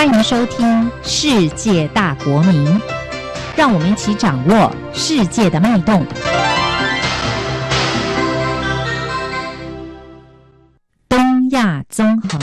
欢迎收听《世界大国民》，让我们一起掌握世界的脉动。东亚纵横。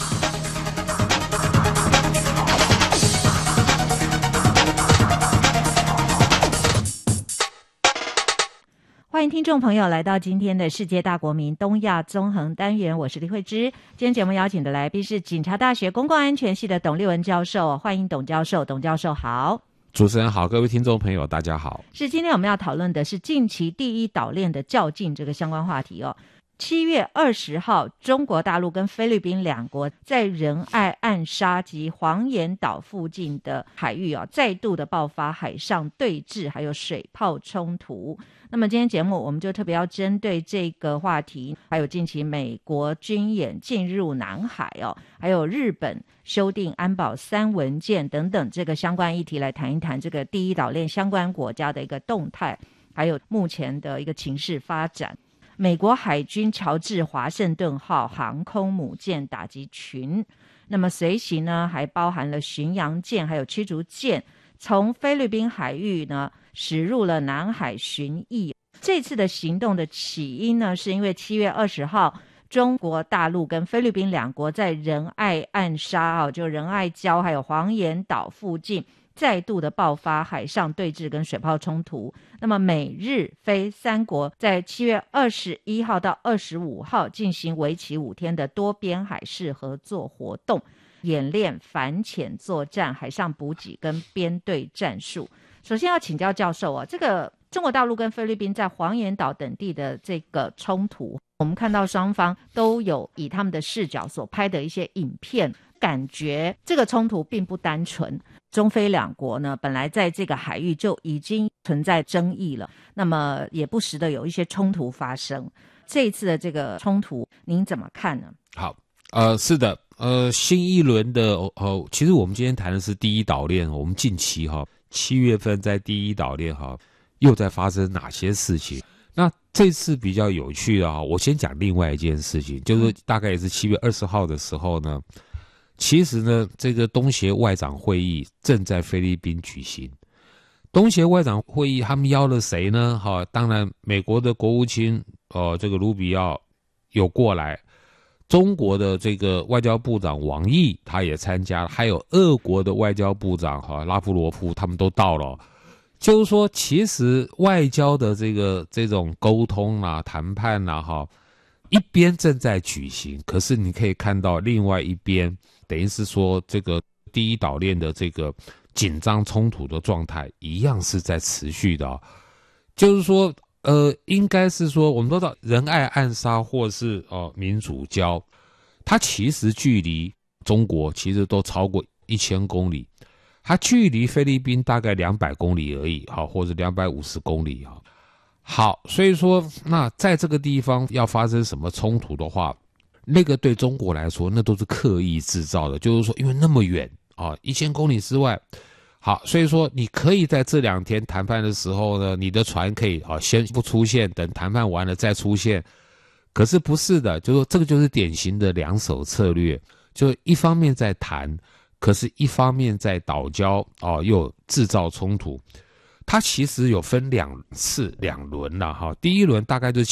欢迎听众朋友来到今天的世界大国民东亚纵横单元，我是李慧芝。今天节目邀请的来宾是警察大学公共安全系的董立文教授，欢迎董教授。董教授好。 主持人好，各位听众朋友大家好。 是今天我们要讨论的是近期第一岛链的较劲这个相关话题哦。7月20号，中国大陆跟菲律宾两国在仁爱暗沙及黄岩岛附近的海域再度的爆发海上对峙还有水炮冲突。那么今天节目我们就特别要针对这个话题，还有近期美国军演进入南海还有日本修订安保3文件等等这个相关议题来谈一谈这个第一岛链相关国家的一个动态，还有目前的一个情势发展。美国海军乔治华盛顿号航空母舰打击群，那么随行呢还包含了巡洋舰还有驱逐舰，从菲律宾海域呢驶入了南海巡弋。这次的行动的起因呢，是因为7月20号中国大陆跟菲律宾两国在仁爱暗沙就仁爱礁还有黄岩岛附近再度的爆发海上对峙跟水炮冲突。那么美日菲三国在7月21号到25号进行为期5天的多边海事合作活动，演练反潜作战、海上补给跟编队战术。首先要请教教授这个中国大陆跟菲律宾在黄岩岛等地的这个冲突，我们看到双方都有以他们的视角所拍的一些影片，感觉这个冲突并不单纯。中菲两国呢，本来在这个海域就已经存在争议了，那么也不时的有一些冲突发生。这一次的这个冲突，您怎么看呢？ 好，是的，新一轮的其实我们今天谈的是第一岛链，我们近期7月份在第一岛链又在发生哪些事情？那这次比较有趣的我先讲另外一件事情，就是大概也是7月20号的时候呢。其实呢，这个东协外长会议正在菲律宾举行。东协外长会议他们邀了谁呢？当然美国的国务卿这个卢比奥有过来，中国的这个外交部长王毅他也参加了，还有俄国的外交部长拉夫罗夫他们都到了。就是说，其实外交的这种沟通谈判一边正在举行，可是你可以看到另外一边，等于是说这个第一岛链的这个紧张冲突的状态一样是在持续的就是说应该是说我们都知道仁爱暗沙或是民主礁，它其实距离中国其实都超过1000公里，它距离菲律宾大概200公里而已或者250公里好，所以说那在这个地方要发生什么冲突的话，那个对中国来说那都是刻意制造的，就是说因为那么远1000公里之外。好，所以说你可以在这2天谈判的时候呢，你的船可以先不出现，等谈判完了再出现。可是不是的，就是说这个就是典型的2手策略，就一方面在谈，可是一方面在岛礁又制造冲突。它其实有分2轮第一轮大概就是